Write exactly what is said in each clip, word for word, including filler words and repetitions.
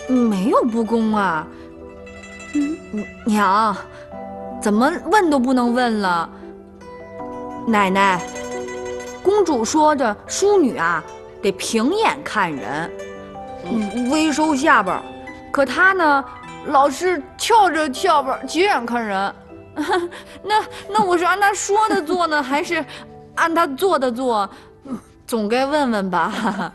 没有不公啊。嗯，娘，怎么问都不能问了。奶奶，公主说着，淑女啊得平眼看人，嗯，微收下巴，可她呢，老是翘着下巴斜眼看人。那那我是按她说的做呢，还是按她做的做？总该问问吧。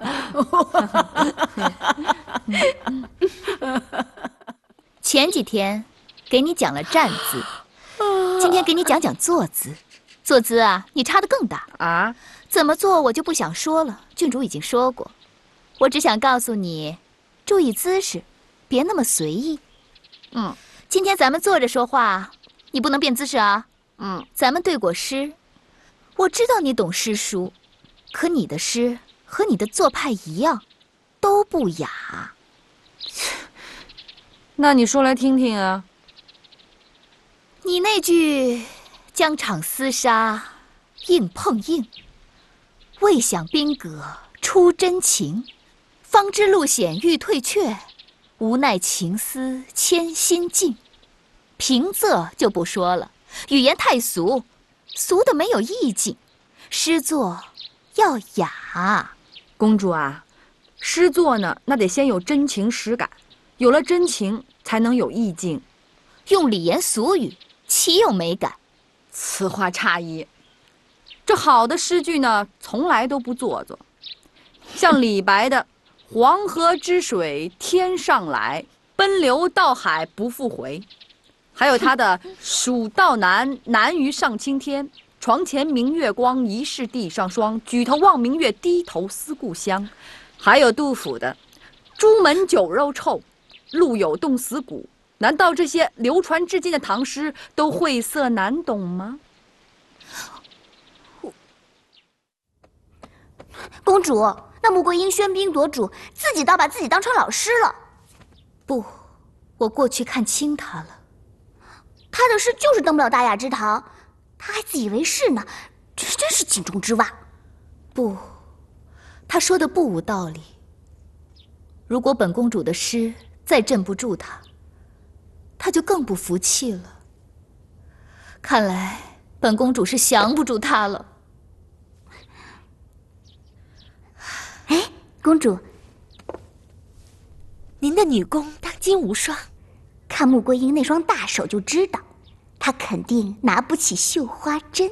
前几天给你讲了站姿，今天给你讲讲坐姿。坐姿啊，你差得更大啊！ 怎么做我就不想说了，郡主已经说过。我只想告诉你，注意姿势，别那么随意。 嗯， 今天咱们坐着说话，你不能变姿势啊。 嗯， 咱们对过诗，我知道你懂诗书，可你的诗和你的做派一样，都不雅。 那你说来听听啊。 你那句“疆场厮杀，硬碰硬，未想兵戈出真情，方知路险欲退却，无奈情思牵心境”。平仄就不说了，语言太俗，俗的没有意境。诗作要雅。 公主啊，诗作呢，那得先有真情实感，有了真情才能有意境。 用礼言俗语，岂有美感？ 此话差矣。这好的诗句呢，从来都不做作。像李白的“黄河之水天上来，奔流到海不复回”，还有他的“蜀道难，难于上青天。床前明月光，疑是地上霜。举头望明月，低头思故乡”，还有杜甫的“朱门酒肉臭，路有冻死骨”。难道这些流传至今的唐诗都晦涩难懂吗？ 公主，那穆桂英喧宾夺主，自己倒把自己当成老师了。 不，我过去看清他了。 他的诗就是登不了大雅之堂，他还自以为是呢，这真是井中之蛙。 不，他说的不无道理。如果本公主的诗再镇不住他，他就更不服气了。看来本公主是降不住他了。 哎，公主， 您的女工当今无双， 看穆桂英那双大手就知道，她肯定拿不起绣花针。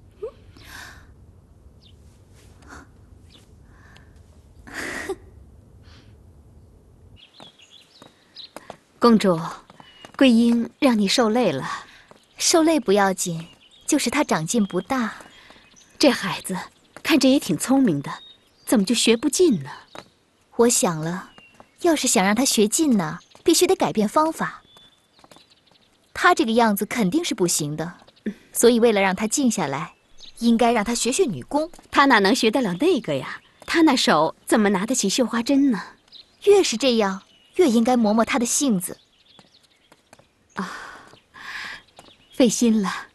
公主，桂英让你受累了。 受累不要紧，就是她长进不大。 这孩子看着也挺聪明的，怎么就学不进呢？ 我想了，要是想让她学进呢，必须得改变方法。她这个样子肯定是不行的，所以为了让她静下来，应该让她学学女工。 她哪能学得了那个呀？她那手怎么拿得起绣花针呢？ 越是这样，越应该磨磨她的性子。 啊，费心了。